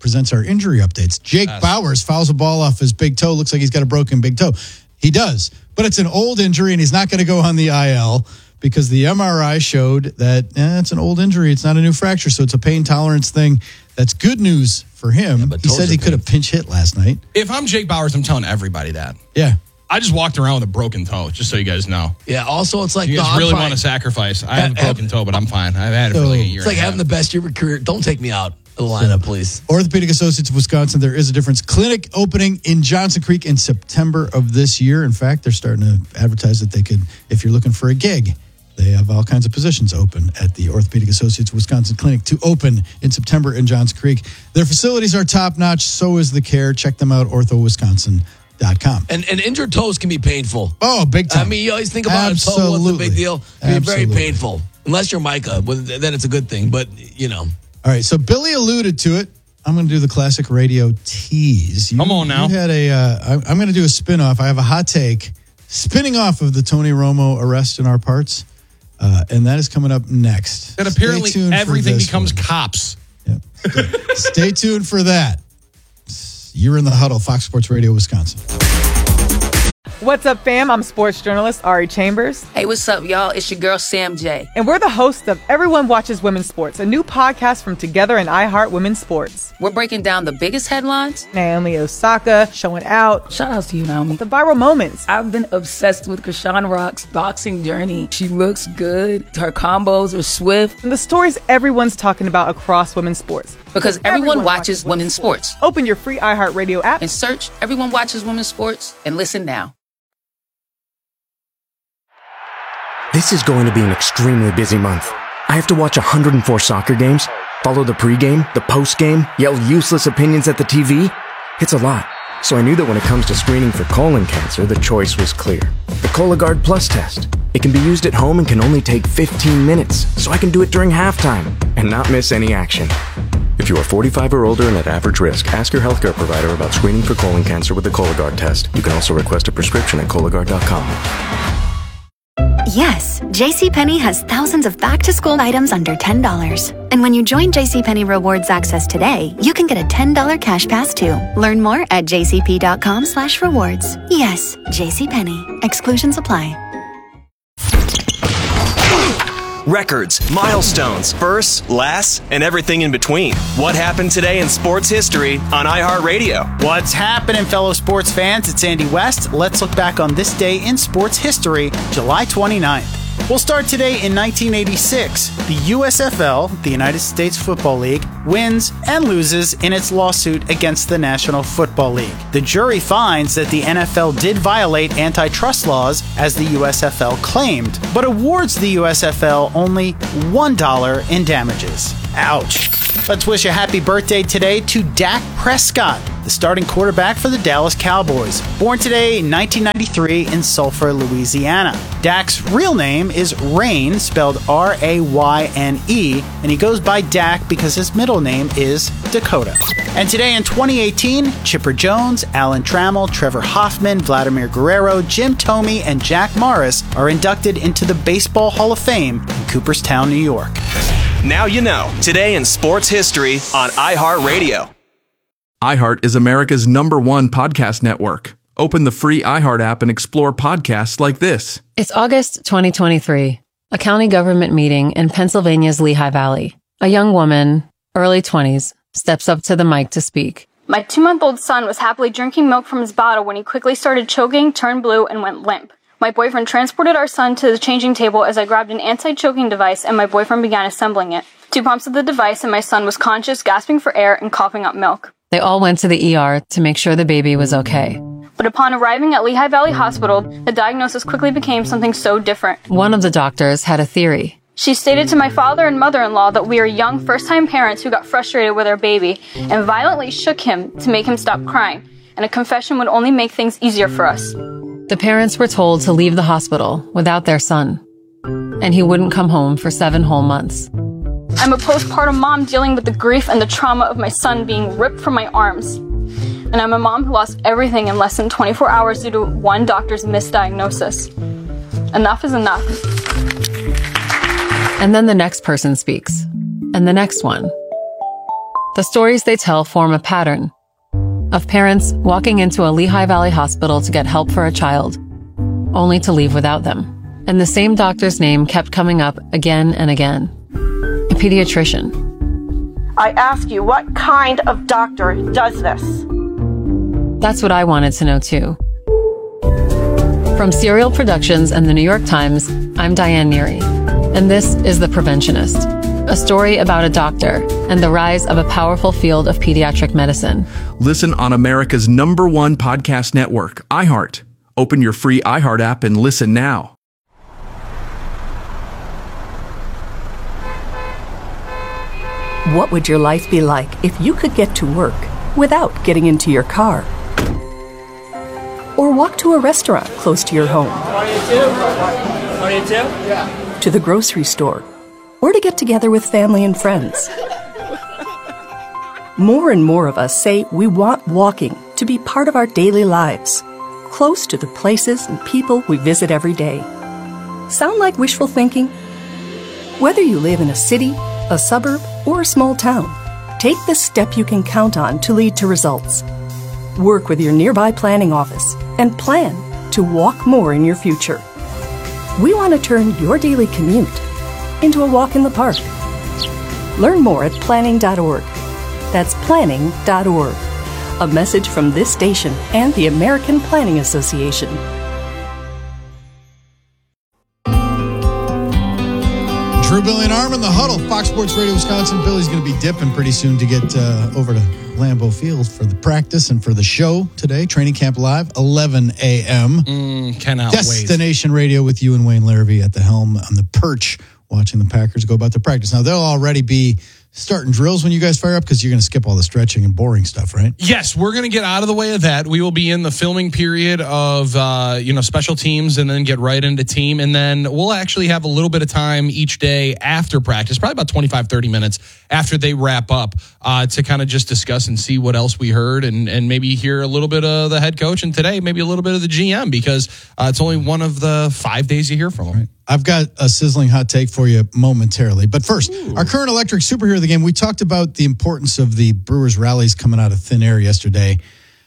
presents our injury updates. Jake Bowers fouls a ball off his big toe. Looks like he's got a broken big toe. He does, but it's an old injury, and he's not going to go on the IL because the MRI showed that it's an old injury. It's not a new fracture, so it's a pain tolerance thing. That's good news for him. Yeah, he said he could have pinch hit last night. If I'm Jake Bowers, I'm telling everybody that. Yeah. I just walked around with a broken toe, just so you guys know. Yeah, also it's like... You guys really want to sacrifice. I have a broken toe, but I'm fine. I've had it for like a year. It's like having the best year of your career. Don't take me out of the lineup, please. Orthopedic Associates of Wisconsin, there is a difference. Clinic opening in Johnson Creek in September of this year. In fact, they're starting to advertise that they could, if you're looking for a gig, they have all kinds of positions open at the Orthopedic Associates of Wisconsin Clinic to open in September in Johnson Creek. Their facilities are top-notch. So is the care. Check them out, orthowisconsin.com. And injured toes can be painful. Oh, big time. I mean, you always think about a toe, what's the big deal? It can be very painful. Unless you're Micah, then it's a good thing. But, you know. All right, so Billy alluded to it. I'm going to do the classic radio tease. Come on now. You had I'm going to do a spinoff. I have a hot take spinning off of the Tony Romo arrest in our parts. And that is coming up next. And apparently everything becomes cops. Yep. Stay tuned for that. You're in the huddle, Fox Sports Radio, Wisconsin. What's up, fam? I'm sports journalist Ari Chambers. Hey, what's up, y'all? It's your girl, Sam J. And we're the hosts of Everyone Watches Women's Sports, a new podcast from Together and iHeart Women's Sports. We're breaking down the biggest headlines. Naomi Osaka showing out. Shout out to you, Naomi. The viral moments. I've been obsessed with Krishan Rock's boxing journey. She looks good. Her combos are swift. And the stories everyone's talking about across women's sports. Because everyone watches women's sports. Open your free iHeartRadio app and search Everyone Watches Women's Sports and listen now. This is going to be an extremely busy month. I have to watch 104 soccer games, follow the pregame, the postgame, yell useless opinions at the TV. It's a lot. So I knew that when it comes to screening for colon cancer, the choice was clear. The Cologuard Plus test. It can be used at home and can only take 15 minutes, so I can do it during halftime and not miss any action. If you are 45 or older and at average risk, ask your healthcare provider about screening for colon cancer with the Cologuard test. You can also request a prescription at Cologuard.com. Yes, JCPenney has thousands of back-to-school items under $10. And when you join JCPenney Rewards Access today, you can get a $10 cash pass too. Learn more at jcp.com/rewards. Yes, JCPenney. Exclusions apply. Records, milestones, firsts, lasts, and everything in between. What happened today in sports history on iHeartRadio? What's happening, fellow sports fans? It's Andy West. Let's look back on this day in sports history, July 29th. We'll start today in 1986. The USFL, the United States Football League, wins and loses in its lawsuit against the National Football League. The jury finds that the NFL did violate antitrust laws, as the USFL claimed, but awards the USFL only $1 in damages. Ouch. Let's wish a happy birthday today to Dak Prescott, the starting quarterback for the Dallas Cowboys. Born today in 1993 in Sulphur, Louisiana. Dak's real name is Rayne, spelled R-A-Y-N-E, and he goes by Dak because his middle name is Dakota. And today in 2018, Chipper Jones, Alan Trammell, Trevor Hoffman, Vladimir Guerrero, Jim Thome, and Jack Morris are inducted into the Baseball Hall of Fame in Cooperstown, New York. Now you know. Today in sports history on iHeartRadio. iHeart is America's #1 podcast network. Open the free iHeart app and explore podcasts like this. It's August 2023, a county government meeting in Pennsylvania's Lehigh Valley. A young woman, early 20s, steps up to the mic to speak. My 2-month-old son was happily drinking milk from his bottle when he quickly started choking, turned blue, and went limp. My boyfriend transported our son to the changing table as I grabbed an anti-choking device and my boyfriend began assembling it. 2 pumps of the device and my son was conscious, gasping for air and coughing up milk. They all went to the ER to make sure the baby was okay. But upon arriving at Lehigh Valley Hospital, the diagnosis quickly became something so different. One of the doctors had a theory. She stated to my father and mother-in-law that we are young first-time parents who got frustrated with our baby and violently shook him to make him stop crying, and a confession would only make things easier for us. The parents were told to leave the hospital without their son, and he wouldn't come home for 7 whole months. I'm a postpartum mom dealing with the grief and the trauma of my son being ripped from my arms. And I'm a mom who lost everything in less than 24 hours due to one doctor's misdiagnosis. Enough is enough. And then the next person speaks, and the next one. The stories they tell form a pattern of parents walking into a Lehigh Valley hospital to get help for a child, only to leave without them. And the same doctor's name kept coming up again and again. A pediatrician. I ask you, what kind of doctor does this? That's what I wanted to know too. From Serial Productions and the New York Times, I'm Diane Neary, and this is The Preventionist, a story about a doctor and the rise of a powerful field of pediatric medicine. Listen on America's #1 podcast network, iHeart. Open your free iHeart app and listen now. What would your life be like if you could get to work without getting into your car? Or walk to a restaurant close to your home? To the grocery store? Or to get together with family and friends? More and more of us say we want walking to be part of our daily lives, close to the places and people we visit every day. Sound like wishful thinking? Whether you live in a city, a suburb, or a small town, take the step you can count on to lead to results. Work with your nearby planning office and plan to walk more in your future. We want to turn your daily commute into a walk in the park. Learn more at planning.org. That's planning.org. A message from this station and the American Planning Association. Drew, Billy, and Arm in the huddle. Fox Sports Radio Wisconsin. Billy's going to be dipping pretty soon to get over to Lambeau Field for the practice and for the show today. Training Camp Live, 11 a.m. Cannot Destination Radio with you and Wayne Larrabee at the helm on the perch, watching the Packers go about their practice. Now, they'll already be starting drills when you guys fire up because you're going to skip all the stretching and boring stuff, right? Yes, we're going to get out of the way of that. We will be in the filming period of special teams and then get right into team. And then we'll actually have a little bit of time each day after practice, probably about 25, 30 minutes after they wrap up to kind of just discuss and see what else we heard and maybe hear a little bit of the head coach and today maybe a little bit of the GM because it's only one of the 5 days you hear from them. Right. I've got a sizzling hot take for you momentarily. But first, our current electric superhero of the game, we talked about the importance of the Brewers rallies coming out of thin air yesterday.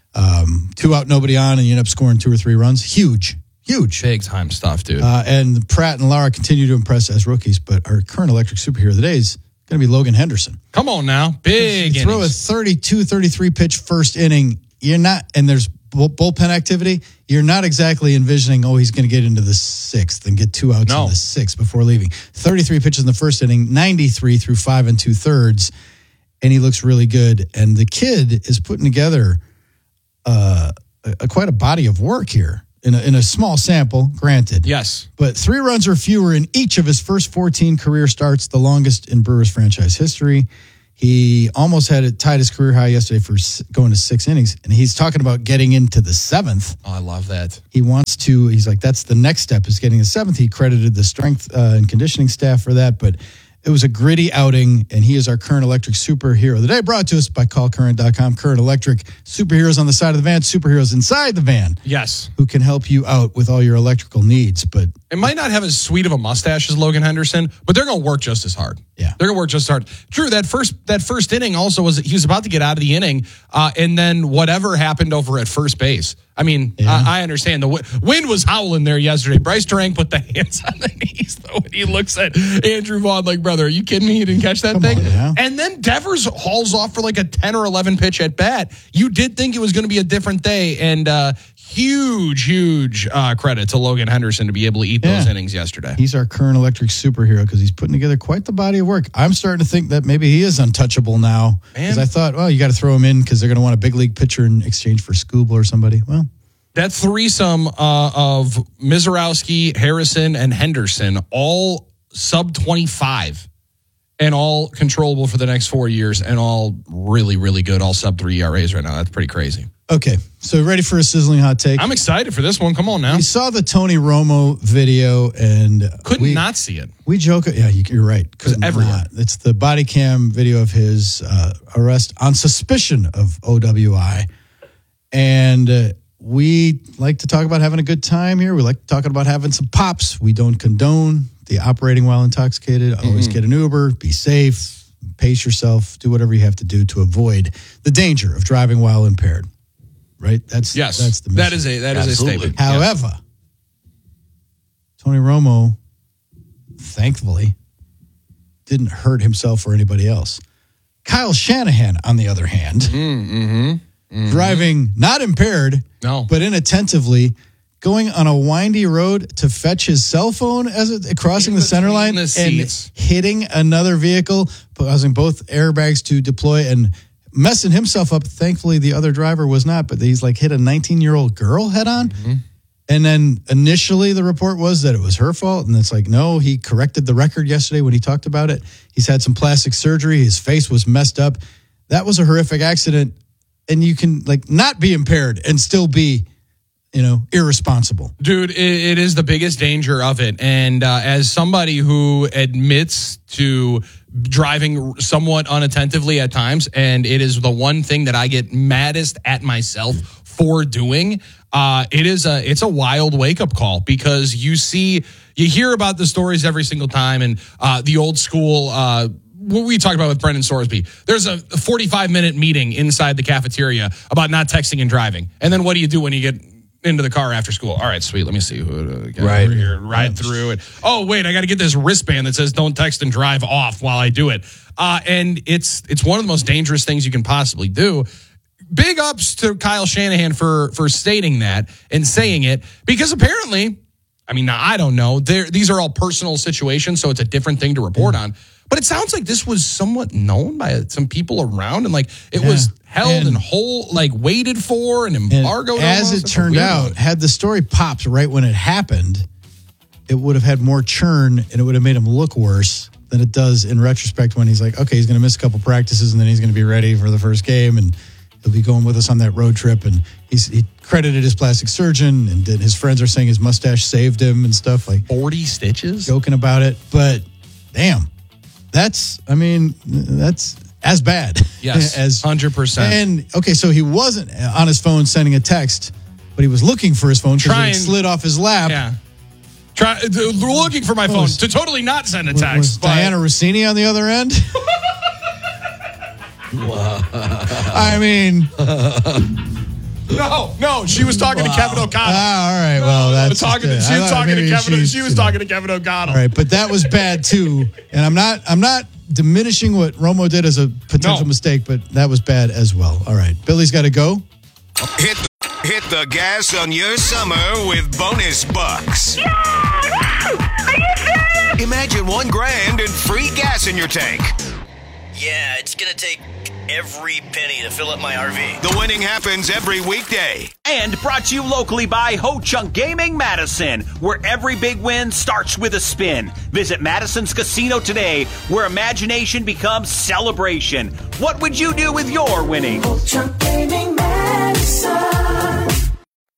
2 out, nobody on, and you end up scoring 2 or 3 runs. Huge. Big time stuff, dude. And Pratt and Lara continue to impress as rookies, but our current electric superhero of the day is going to be Logan Henderson. Come on now. Big innings. Throw a 32, 33 pitch first inning. You're not, and there's bullpen activity, you're not exactly envisioning, he's going to get into the 6th and get 2 outs in the 6th before leaving. 33 pitches in the first inning, 93 through 5 2/3, and he looks really good. And the kid is putting together quite a body of work here in a small sample, granted. Yes. But 3 runs or fewer in each of his first 14 career starts, the longest in Brewers franchise history. He almost tied his career high yesterday for going to 6 innings, and he's talking about getting into the 7th. Oh, I love that. He's like, that's the next step is getting the 7th. He credited the strength and conditioning staff for that, but it was a gritty outing, and he is our current electric superhero of the day, brought to us by callcurrent.com. Current Electric, superheroes on the side of the van, superheroes inside the van. Yes. Who can help you out with all your electrical needs. But it might not have as sweet of a mustache as Logan Henderson, but they're going to work just as hard. Yeah. They're going to work just as hard. Drew, that first inning also he was about to get out of the inning, and then whatever happened over at first base. I mean, I understand. The wind was howling there yesterday. Bryce Durang put the hands on the knees, though, when he looks at Andrew Vaughn like, brother, are you kidding me? You didn't catch that thing? And then Devers hauls off for like a 10 or 11 pitch at bat. You did think it was going to be a different day, and huge credit to Logan Henderson to be able to eat those innings yesterday. He's our current electric superhero because he's putting together quite the body of work. I'm starting to think that maybe he is untouchable now. Because I thought, you got to throw him in because they're going to want a big league pitcher in exchange for Skubal or somebody. Well, that threesome of Mizorowski, Harrison, and Henderson, all sub 25 and all controllable for the next 4 years and all really, really good, all sub 3 ERAs right now. That's pretty crazy. Okay, so ready for a sizzling hot take? I'm excited for this one. Come on now. We saw the Tony Romo video and could not see it. We joke. Yeah, you're right. Could not. It's the body cam video of his arrest on suspicion of OWI. And we like to talk about having a good time here. We like talking about having some pops. We don't condone the operating while intoxicated. Always get an Uber. Be safe. pace yourself, do whatever you have to do to avoid the danger of driving while impaired. Right? That's the message. That is a statement. However, Tony Romo, thankfully, didn't hurt himself or anybody else. Kyle Shanahan, on the other hand, driving not impaired, but inattentively, going on a windy road to fetch his cell phone as crossing the center line and hitting another vehicle, causing both airbags to deploy and messing himself up. Thankfully, the other driver was not, but he's hit a 19-year-old girl head on. And then initially the report was that it was her fault. And it's no, he corrected the record yesterday when he talked about it. He's had some plastic surgery. His face was messed up. That was a horrific accident. And you can not be impaired and still be, irresponsible. Dude, it is the biggest danger of it. And as somebody who admits to driving somewhat unattentively at times, and it is the one thing that I get maddest at myself for doing, it's a wild wake-up call, because you hear about the stories every single time, and the old school what we talked about with Brendan Sorsby. There's a 45-minute meeting inside the cafeteria about not texting and driving. And then what do you do when you get into the car after school? All right, sweet. Let me see who over here, ride through it. Oh, wait, I got to get this wristband that says don't text and drive off while I do it. And it's one of the most dangerous things you can possibly do. Big ups to Kyle Shanahan for stating that and saying it, because apparently, now I don't know. These are all personal situations, so it's a different thing to report on. But it sounds like this was somewhat known by some people around, and it was held and waited for and embargoed. As it turned out, had the story popped right when it happened, it would have had more churn and it would have made him look worse than it does in retrospect when he's okay, he's going to miss a couple practices and then he's going to be ready for the first game and he'll be going with us on that road trip. And he credited his plastic surgeon, and his friends are saying his mustache saved him and stuff. 40 stitches? Joking about it. But damn. That's as bad. Yes, as 100%. And okay, so he wasn't on his phone sending a text, but he was looking for his phone because it slid off his lap. Yeah, looking for my phone to totally not send a text. Was Diana Rossini on the other end? No, she was talking to Kevin O'Connell. All right, well, that's she was talking to Kevin O'Connell. All right, but that was bad too. And I'm not diminishing what Romo did as a potential mistake, but that was bad as well. All right, Billy's got to go. Hit the gas on your summer with bonus bucks. Yeah! Are you serious? Imagine $1,000 and free gas in your tank. Yeah, it's gonna take every penny to fill up my RV. The winning happens every weekday. And brought to you locally by Ho Chunk Gaming Madison, where every big win starts with a spin. Visit Madison's Casino today, where imagination becomes celebration. What would you do with your winnings? Ho Chunk Gaming Madison.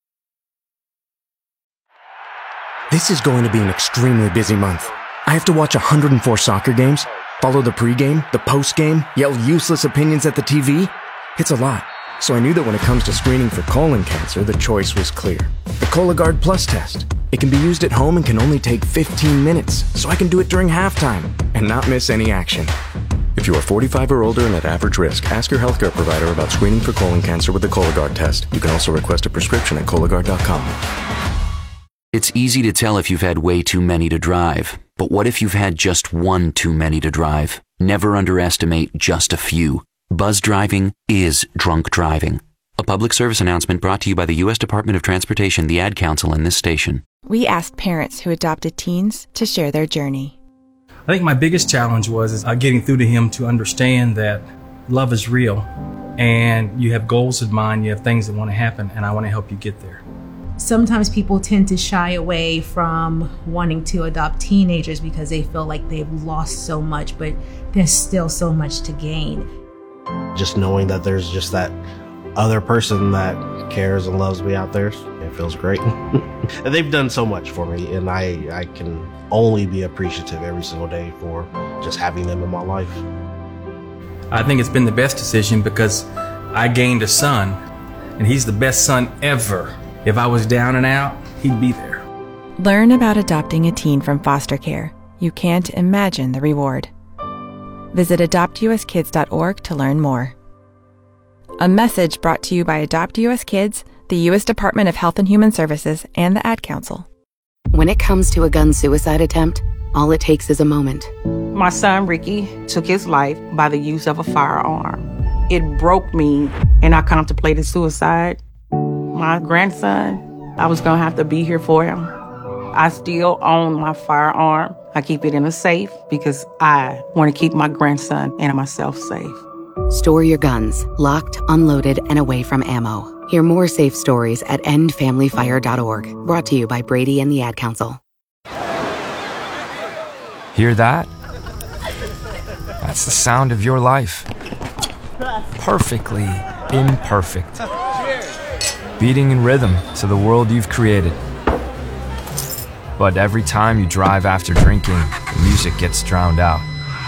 This is going to be an extremely busy month. I have to watch 104 soccer games, follow the pregame, the postgame, yell useless opinions at the TV. It's a lot. So I knew that when it comes to screening for colon cancer, the choice was clear. The Cologuard Plus test. It can be used at home and can only take 15 minutes, so I can do it during halftime and not miss any action. If you are 45 or older and at average risk, ask your healthcare provider about screening for colon cancer with the Cologuard test. You can also request a prescription at Cologuard.com. It's easy to tell if you've had way too many to drive. But what if you've had just one too many to drive? Never underestimate just a few. Buzz driving is drunk driving. A public service announcement brought to you by the U.S. Department of Transportation, the Ad Council, and this station. We asked parents who adopted teens to share their journey. I think my biggest challenge was getting through to him to understand that love is real and you have goals in mind, you have things that want to happen, and I want to help you get there. Sometimes people tend to shy away from wanting to adopt teenagers because they feel like they've lost so much, but there's still so much to gain. Just knowing that there's just that other person that cares and loves me out there, it feels great. And they've done so much for me, and I can only be appreciative every single day for just having them in my life. I think it's been the best decision because I gained a son, and he's the best son ever. If I was down and out, he'd be there. Learn about adopting a teen from foster care. You can't imagine the reward. Visit adoptuskids.org to learn more. A message brought to you by Adopt US Kids, the U.S. Department of Health and Human Services, and the Ad Council. When it comes to a gun suicide attempt, all it takes is a moment. My son Ricky took his life by the use of a firearm. It broke me, and I contemplated suicide. My grandson, I was gonna have to be here for him. I still own my firearm. I keep it in a safe because I want to keep my grandson and myself safe. Store your guns, locked, unloaded, and away from ammo. Hear more safe stories at endfamilyfire.org. Brought to you by Brady and the Ad Council. Hear that? That's the sound of your life. Perfectly imperfect. Beating in rhythm to the world you've created. But every time you drive after drinking, the music gets drowned out.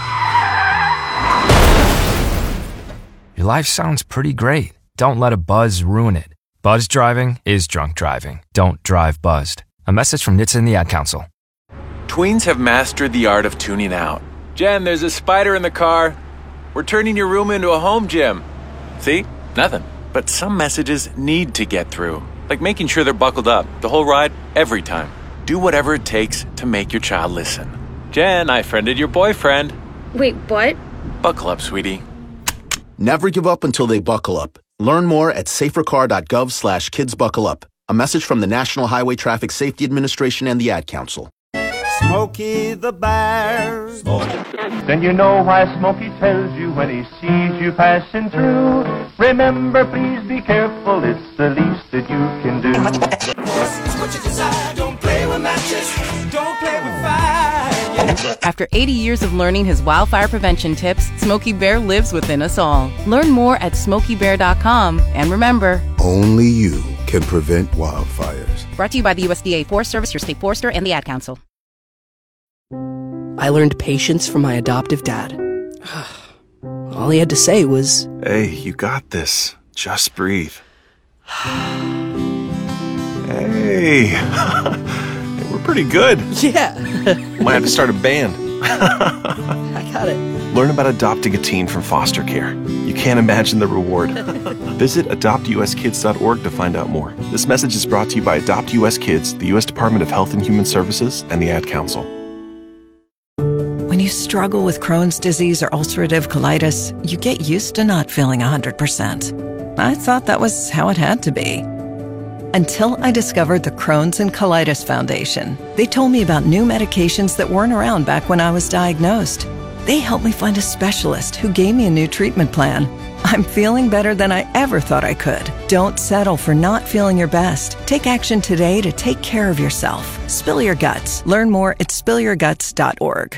Your life sounds pretty great. Don't let a buzz ruin it. Buzz driving is drunk driving. Don't drive buzzed. A message from NHTSA and the Ad Council. Tweens have mastered the art of tuning out. Jen, there's a spider in the car. We're turning your room into a home gym. See? Nothing. But some messages need to get through. Like making sure they're buckled up the whole ride, every time. Do whatever it takes to make your child listen. Jen, I friended your boyfriend. Wait, what? Buckle up, sweetie. Never give up until they buckle up. Learn more at safercar.gov/kidsbuckleup. A message from the National Highway Traffic Safety Administration and the Ad Council. Smokey the Bear. Then you know why Smokey tells you when he sees you passing through. Remember, please be careful, it's the least that you can do. What you decide, don't play with matches, don't play with fire. After 80 years of learning his wildfire prevention tips, Smokey Bear lives within us all. Learn more at SmokeyBear.com. And remember, only you can prevent wildfires. Brought to you by the USDA Forest Service, your state forester, and the Ad Council. I learned patience from my adoptive dad. All he had to say was, "Hey, you got this. Just breathe." Hey. We're pretty good. Yeah. Might have to start a band. I got it. Learn about adopting a teen from foster care. You can't imagine the reward. Visit adoptuskids.org to find out more. This message is brought to you by Adopt US Kids, the U.S. Department of Health and Human Services, and the Ad Council. When you struggle with Crohn's disease or ulcerative colitis, you get used to not feeling 100%. I thought that was how it had to be. Until I discovered the Crohn's and Colitis Foundation. They told me about new medications that weren't around back when I was diagnosed. They helped me find a specialist who gave me a new treatment plan. I'm feeling better than I ever thought I could. Don't settle for not feeling your best. Take action today to take care of yourself. Spill your guts. Learn more at spillyourguts.org.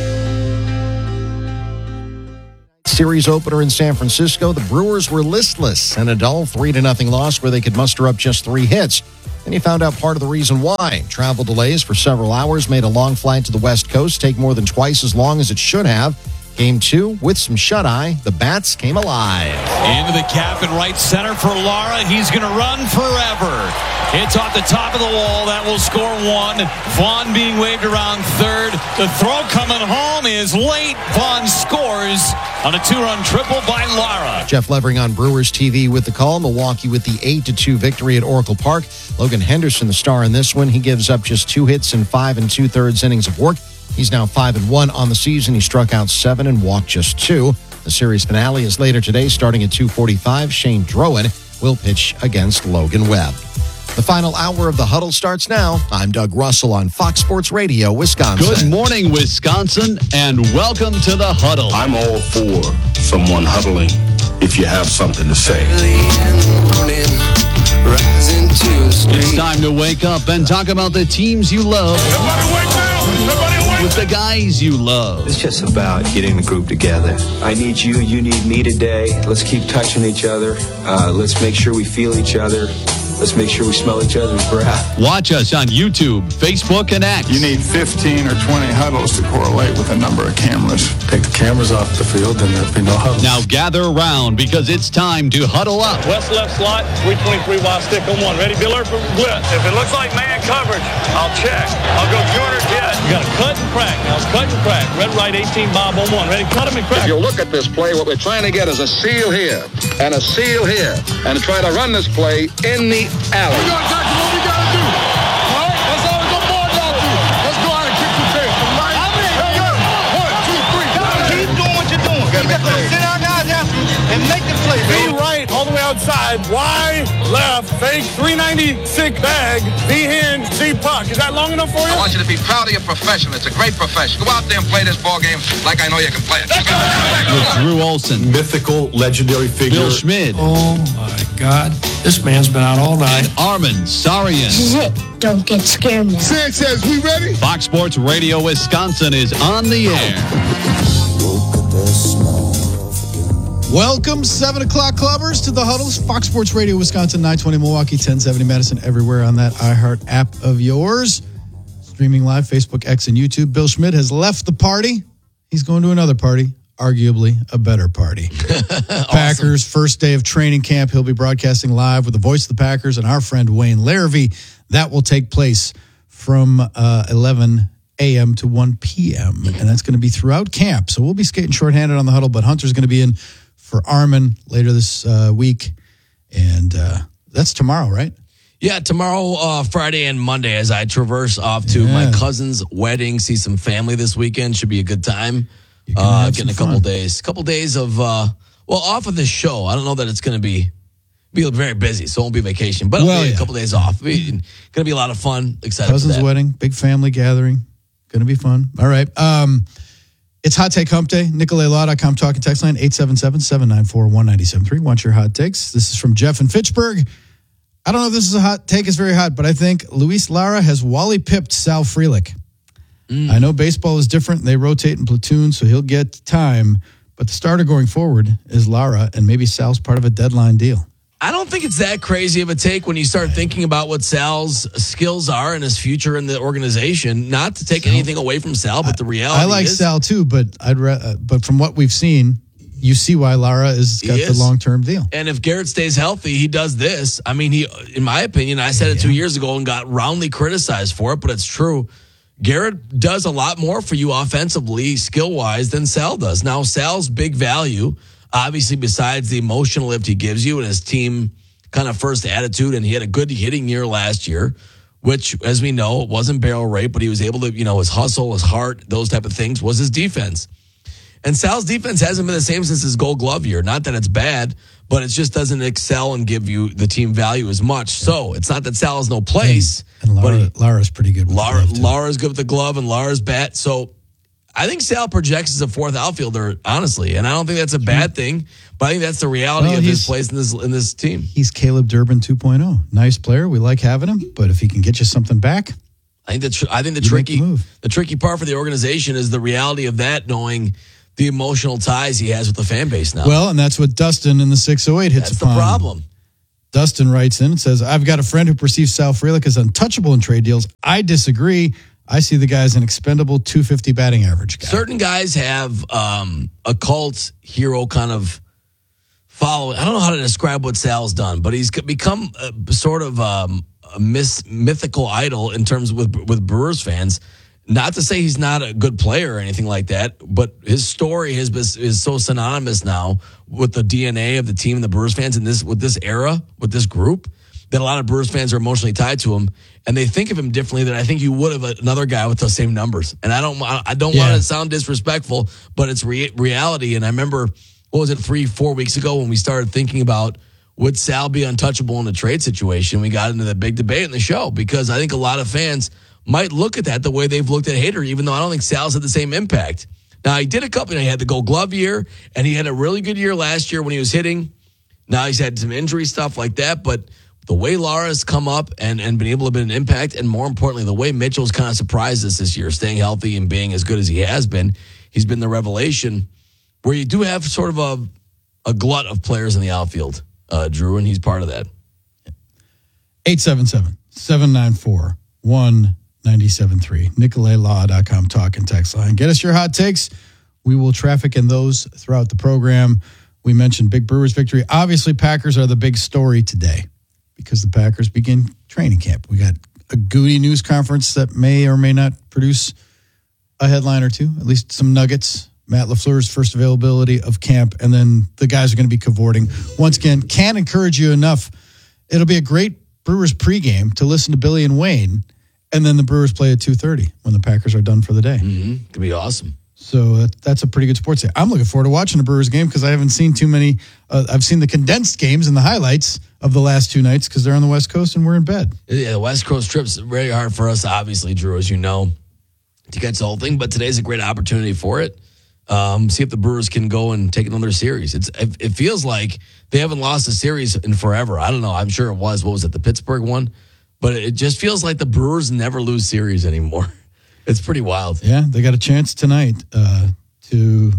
Series opener in San Francisco, the Brewers were listless and a dull 3-0 loss where they could muster up just 3 hits. Then you found out part of the reason why. Travel delays for several hours made a long flight to the West Coast take more than twice as long as it should have. Game 2, with some shut-eye, the bats came alive. Into the cap in right center for Lara. He's going to run forever. It's off the top of the wall. That will score 1. Vaughn being waved around third. The throw coming home is late. Vaughn scores on a 2-run triple by Lara. Jeff Levering on Brewers TV with the call. Milwaukee with the 8-2 victory at Oracle Park. Logan Henderson, the star in this one. He gives up just 2 hits in 5 2/3 innings of work. He's now 5-1 on the season. He struck out 7 and walked just 2. The series finale is later today, starting at 2:45. Shane Drowan will pitch against Logan Webb. The final hour of the Huddle starts now. I'm Doug Russell on Fox Sports Radio, Wisconsin. Good morning, Wisconsin, and welcome to the Huddle. I'm all for someone huddling if you have something to say. It's time to wake up and talk about the teams you love. Everybody wake up! With the guys you love. It's just about getting the group together. I need you need me today. Let's keep touching each other. Let's make sure we feel each other. let's make sure we smell each other's breath. Watch us on YouTube, Facebook, and X. You need 15 or 20 huddles to correlate with a number of cameras. Take the cameras off the field, and there'll be no huddles. Now gather around because it's time to huddle up. West left slot, 323 wide stick on one. Ready, be alert for blitz. If it looks like man coverage, I'll check. I'll go corner, jet. You got to cut and crack. Now cut and crack. Red right 18, Bob on one. Ready, cut him and crack. If you look at this play, what we're trying to get is a seal here and a seal here and try to run this play in the alley. We got what we got to do. All right? That's all the ball down to. Let's go out and kick the tail. Right? Hey, 1, 2, 3. Keep doing what you're doing. You got to sit our guys after and make the play. V right, all the way outside. Y left, fake 396 bag. V hinge, C puck. Is that long enough for you? I want you to be proud of your profession. It's a great profession. Go out there and play this ball game like I know you can play it. With Drew Olson, Mythical, legendary figure. Bill Schmid. Oh, my God. This man's been out all night. And Armin Sarian. This is it. Don't get scared now. Sanchez, we ready? Fox Sports Radio Wisconsin is on the air. Welcome, 7 o'clock clubbers, to the Huddles. Fox Sports Radio Wisconsin, 920 Milwaukee, 1070 Madison, everywhere on that iHeart app of yours. Streaming live, Facebook, X, and YouTube. Bill Schmid has left the party. He's going to another party, arguably a better party. Packers, first day of training camp. He'll be broadcasting live with the voice of the Packers and our friend Wayne Larrivee. That will take place from 11 a.m. to 1 p.m., and that's going to be throughout camp. So we'll be skating shorthanded on the Huddle, but Hunter's going to be in for Armin later this week, and that's tomorrow, right? Yeah, tomorrow, Friday and Monday, as I traverse off to my cousin's wedding, see some family this weekend. Should be a good time. Getting a couple days of off of this show. I don't know that it's going to be very busy, so it won't be vacation, but it'll be a couple days off. Going to be a lot of fun. Excited cousin's for that. wedding, big family gathering. Going to be fun. All right. It's Hot Take Hump Day. NicolaLaw.com talking text line 877-794-1973. Want your hot takes? This is from Jeff in Fitchburg. I don't know if this is a hot take. It's very hot, but I think Luis Lara has Wally pipped Sal Frelick. I know baseball is different. They rotate in platoons, so he'll get time. But the starter going forward is Lara, and maybe Sal's part of a deadline deal. I don't think it's that crazy of a take when you start thinking about what Sal's skills are and his future in the organization. Not to take anything away from Sal, but the reality I like is, Sal too, but but from what we've seen, you see why Lara has got the long-term deal. And if Garrett stays healthy, he does this. I mean, in my opinion, I said it 2 years ago and got roundly criticized for it, but it's true. Garrett does a lot more for you offensively, skill-wise, than Sal does. Now, Sal's big value, obviously, besides the emotional lift he gives you and his team kind of first attitude, and he had a good hitting year last year, which, as we know, it wasn't barrel rate, but he was able to, his hustle, his heart, those type of things, was his defense. And Sal's defense hasn't been the same since his Gold Glove year. Not that it's bad, but it just doesn't excel and give you the team value as much. So it's not that Sal has no place. And Lara's pretty good with Lara's good with the glove, and Lara's bat. So I think Sal projects as a fourth outfielder, honestly, and I don't think that's a bad thing. But I think that's the reality of his place in this team. He's Caleb Durbin 2.0. Nice player. We like having him, but if he can get you something back, I think the tricky part for the organization is the reality of that, knowing the emotional ties he has with the fan base now. Well, and that's what Dustin in the 608 hits That's upon. the problem. Dustin writes in and says, I've got a friend who perceives Sal Frelick as untouchable in trade deals. I disagree. I see the guy as an expendable 250 batting average guy. Certain guys have a cult hero kind of following. I don't know how to describe what Sal's done, but he's become sort of a mythical idol in terms with Brewers fans. Not to say he's not a good player or anything like that, but his story is so synonymous now with the DNA of the team and the Brewers fans in this era, with this group, that a lot of Brewers fans are emotionally tied to him, and they think of him differently than I think you would of another guy with those same numbers. And I don't want to sound disrespectful, but it's reality. And I remember, 3-4 weeks ago when we started thinking about, would Sal be untouchable in a trade situation? We got into the big debate in the show, because I think a lot of fans might look at that the way they've looked at Hader, even though I don't think Sal's had the same impact. Now, he did a couple. He had the Gold Glove year, and he had a really good year last year when he was hitting. Now he's had some injury stuff like that, but the way Lara's come up and been able to be an impact, and more importantly, the way Mitchell's kind of surprised us this year, staying healthy and being as good as he has been, he's been the revelation, where you do have sort of a glut of players in the outfield, Drew, and he's part of that. 877-794-1973. NicoletLaw.com talk and text line. Get us your hot takes. We will traffic in those throughout the program. We mentioned big Brewers victory. Obviously, Packers are the big story today because the Packers begin training camp. We got a Goody news conference that may or may not produce a headline or two, at least some nuggets. Matt LaFleur's first availability of camp, and then the guys are going to be cavorting. Once again, can't encourage you enough. It'll be a great Brewers pregame to listen to Billy and Wayne, and then the Brewers play at 2:30 when the Packers are done for the day. Mm-hmm. Could be awesome. So that's a pretty good sports day. I'm looking forward to watching the Brewers game because I haven't seen too many. I've seen the condensed games and the highlights of the last two nights because they're on the West Coast and we're in bed. Yeah, the West Coast trip's very hard for us, obviously, Drew, as you know, to catch the whole thing. But today's a great opportunity for it. See if the Brewers can go and take another series. It feels like they haven't lost a series in forever. I don't know. I'm sure it was. What was it, the Pittsburgh one? But it just feels like the Brewers never lose series anymore. It's pretty wild. Yeah, they got a chance tonight they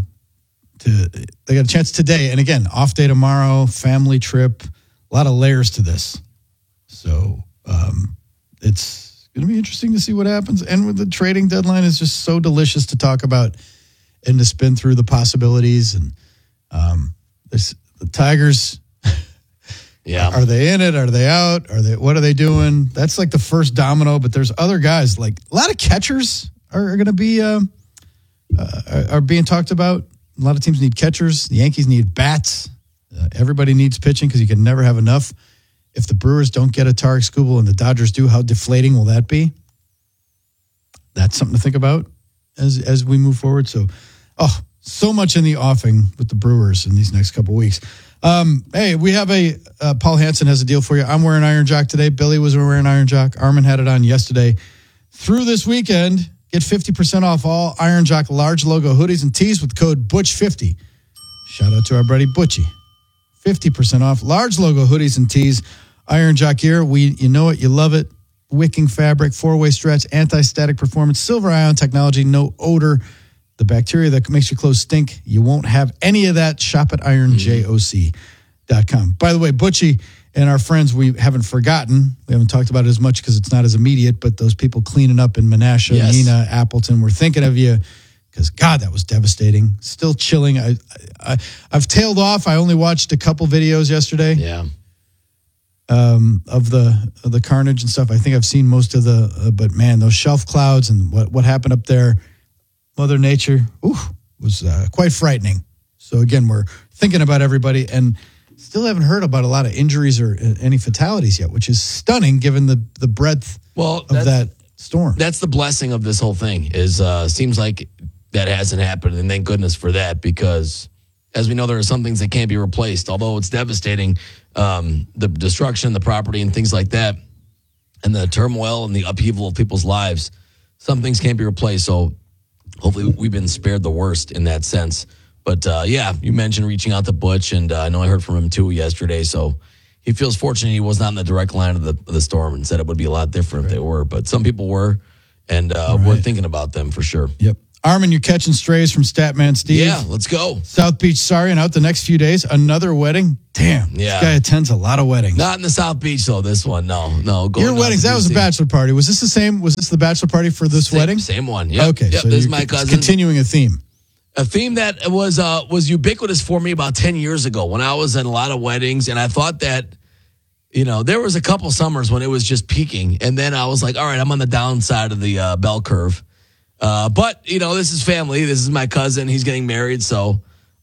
got a chance today. And again, off day tomorrow, family trip, a lot of layers to this. So it's going to be interesting to see what happens. And with the trading deadline is just so delicious to talk about and to spin through the possibilities. And the Tigers, yeah, are they in it? Are they out? What are they doing? That's like the first domino, but there's other guys. Like a lot of catchers are going to be are being talked about. A lot of teams need catchers. The Yankees need bats. Everybody needs pitching because you can never have enough. If the Brewers don't get a Tarik Skubal and the Dodgers do, how deflating will that be? That's something to think about as we move forward. So, so much in the offing with the Brewers in these next couple of weeks. Hey, we have Paul Hansen has a deal for you. I'm wearing Iron Jock today. Billy was wearing Iron Jock. Armin had it on yesterday. Through this weekend, get 50% off all Iron Jock large logo hoodies and tees with code BUTCH50. Shout out to our buddy Butchie. 50% off large logo hoodies and tees. Iron Jock gear. You know it, you love it. Wicking fabric, 4-way stretch, anti-static performance, silver ion technology, no odor. The bacteria that makes your clothes stink, you won't have any of that. Shop at ironjoc.com. By the way, Butchie and our friends, we haven't forgotten. We haven't talked about it as much because it's not as immediate, but those people cleaning up in Menasha, yes. Nina, Appleton, we're thinking of you because, God, that was devastating. Still chilling. I've tailed off. I only watched a couple videos yesterday. Yeah. Of the carnage and stuff. I think I've seen most of but man, those shelf clouds and what happened up there, Mother Nature, was quite frightening. So again, we're thinking about everybody and still haven't heard about a lot of injuries or any fatalities yet, which is stunning given the breadth of that storm. That's the blessing of this whole thing is seems like that hasn't happened. And thank goodness for that, because as we know, there are some things that can't be replaced, although it's devastating. The destruction, the property and things like that, and the turmoil and the upheaval of people's lives, some things can't be replaced. So hopefully we've been spared the worst in that sense. But yeah, you mentioned reaching out to Butch, and I know I heard from him too yesterday. So he feels fortunate he was not in the direct line of the storm and said it would be a lot different if they were. But some people were, and we're thinking about them for sure. Yep. Armin, you're catching strays from Statman Steve. Yeah, let's go. South Beach, sorry, and out the next few days. Another wedding. Damn, yeah. This guy attends a lot of weddings. Not in the South Beach, though, this one. No. Your weddings, that was a bachelor party. Was this the same? Was this the bachelor party for this wedding? Same one, yeah. Okay, yep, so this is my cousin. Continuing a theme. A theme that was ubiquitous for me about 10 years ago when I was at a lot of weddings, and I thought that, there was a couple summers when it was just peaking, and then I was like, all right, I'm on the downside of the bell curve. But this is family. This is my cousin. He's getting married, so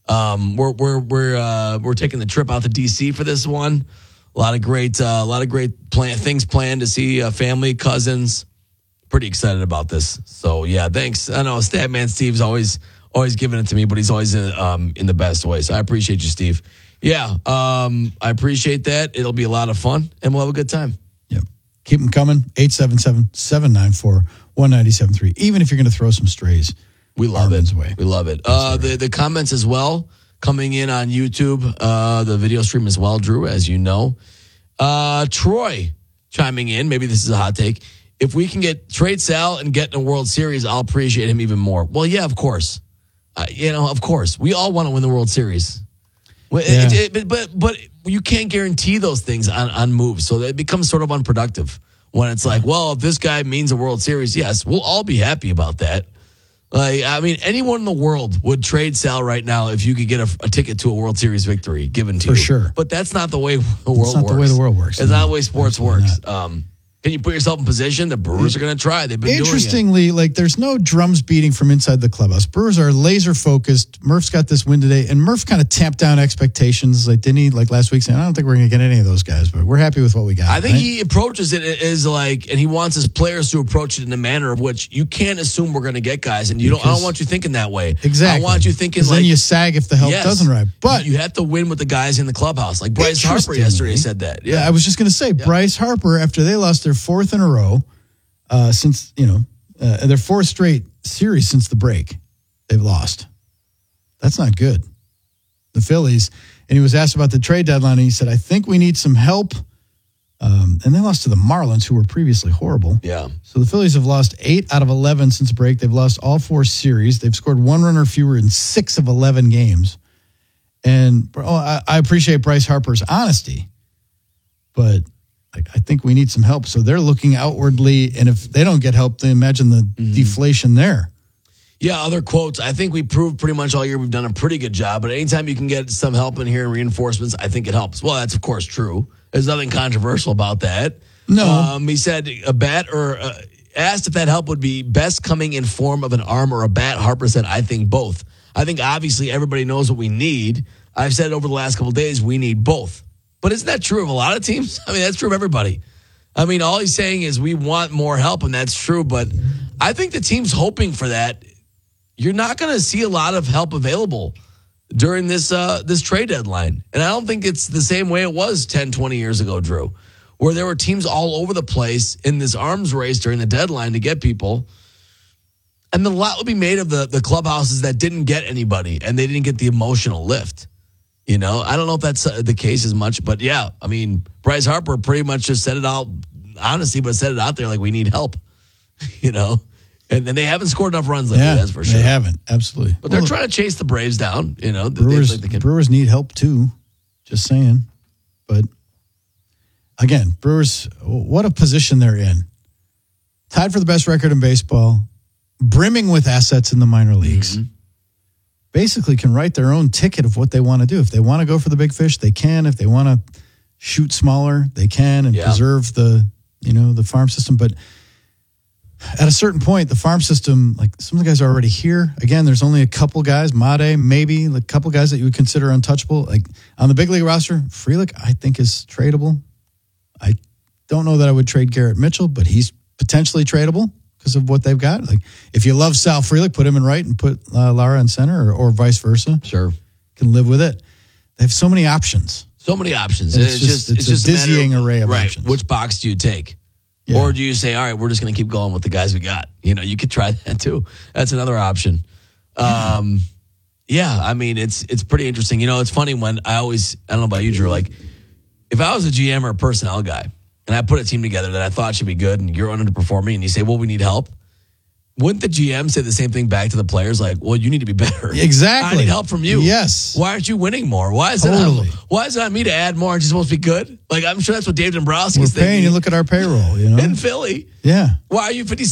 we're taking the trip out to DC for this one. A lot of great things planned to see family, cousins. Pretty excited about this. So yeah, thanks. I know Statman Steve's always giving it to me, but he's always in the best way. So I appreciate you, Steve. Yeah, I appreciate that. It'll be a lot of fun, and we'll have a good time. Yep. Keep them coming. 877-794-1973. Even if you're going to throw some strays, we love Armin's it. Way. We love it. The comments as well coming in on YouTube, the video stream as well, Drew, as you know. Troy chiming in. Maybe this is a hot take. If we can trade Sal and get in a World Series, I'll appreciate him even more. Well, yeah, of course. Of course. We all want to win the World Series. Well, Yeah. but you can't guarantee those things on moves, so it becomes sort of unproductive when it's like, well, if this guy means a World Series, yes, we'll all be happy about that. Like, I mean, anyone in the world would trade Sal right now if you could get a ticket to a World Series victory given to you. For sure. But that's not the way the world works. It's not the way the world works. It's not the way sports works. Can you put yourself in position? The Brewers are going to try. They've been doing it. Interestingly, like there's no drums beating from inside the clubhouse. Brewers are laser focused. Murph's got this win today, and Murph kind of tamped down expectations, like didn't he? Like last week, saying I don't think we're going to get any of those guys, but we're happy with what we got. I think he approaches it as like, and he wants his players to approach it in a manner of which you can't assume we're going to get guys, and I don't want you thinking that way. Exactly. I want you thinking like then you sag if the help doesn't arrive. But you have to win with the guys in the clubhouse. Like Bryce Harper yesterday said that. Yeah, I was just going to say Bryce Harper, after they lost their fourth in a row. Since their fourth straight series since the break, they've lost. That's not good. The Phillies, and he was asked about the trade deadline, and he said, "I think we need some help." And they lost to the Marlins, who were previously horrible. Yeah. So the Phillies have lost 8 out of 11 since break. They've lost all 4 series. They've scored 1 run or fewer in 6 of 11 games. And I appreciate Bryce Harper's honesty, but I think we need some help. So they're looking outwardly, and if they don't get help, then imagine the deflation there. Yeah, other quotes. I think we proved pretty much all year we've done a pretty good job, but anytime you can get some help in here and reinforcements, I think it helps. Well, that's of course true. There's nothing controversial about that. No. He said a bat or asked if that help would be best coming in form of an arm or a bat. Harper said, I think both. I think obviously everybody knows what we need. I've said over the last couple of days, we need both. But isn't that true of a lot of teams? I mean, that's true of everybody. I mean, all he's saying is we want more help, and that's true. But I think the team's hoping for that. You're not going to see a lot of help available during this trade deadline. And I don't think it's the same way it was 10, 20 years ago, Drew, where there were teams all over the place in this arms race during the deadline to get people. And a lot would be made of the clubhouses that didn't get anybody, and they didn't get the emotional lift. You know, I don't know if that's the case as much, but yeah, I mean, Bryce Harper pretty much just said it out, honestly, but said it out there like we need help, you know, and they haven't scored enough runs lately, that's for sure. They haven't, absolutely. But they're trying to chase the Braves down, you know. Brewers need help too, just saying. But again, Brewers, what a position they're in. Tied for the best record in baseball, brimming with assets in the minor leagues. Mm-hmm. Basically can write their own ticket of what they want to do. If they want to go for the big fish, they can. If they want to shoot smaller, they can and preserve the farm system. But at a certain point, the farm system, like some of the guys are already here. Again, there's only a couple guys, Made, maybe a couple guys that you would consider untouchable. Like on the big league roster, Frelick, I think is tradable. I don't know that I would trade Garrett Mitchell, but he's potentially tradable because of what they've got. Like if you love Sal Frelick, put him in right and put Lara in center or vice versa. Sure. Can live with it. They have so many options. So many options. It's just a dizzying array of options. Which box do you take? Yeah. Or do you say, all right, we're just going to keep going with the guys we got? You know, you could try that too. That's another option. Yeah, I mean, it's pretty interesting. You know, it's funny when I don't know about you, Drew, like if I was a GM or a personnel guy and I put a team together that I thought should be good and you're underperforming and you say, well, we need help. Wouldn't the GM say the same thing back to the players? Like, well, you need to be better. Exactly. I need help from you. Yes. Why aren't you winning more? Why is it on me to add more? Aren't you supposed to be good? Like, I'm sure that's what Dave Dombrowski's thinking. We're paying you. Look at our payroll, you know? In Philly. Yeah. Why are you 50